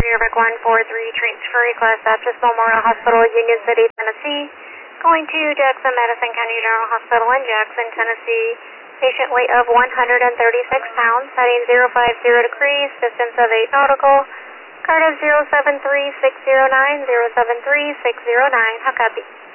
Airbac 143, transfer request, Baptist Memorial Hospital, Union City, Tennessee. Going to Jackson Madison County General Hospital in Jackson, Tennessee. Patient weight of 136 pounds, heading 050 degrees, distance of 8 nautical. Card of 073609, 073609. How copy?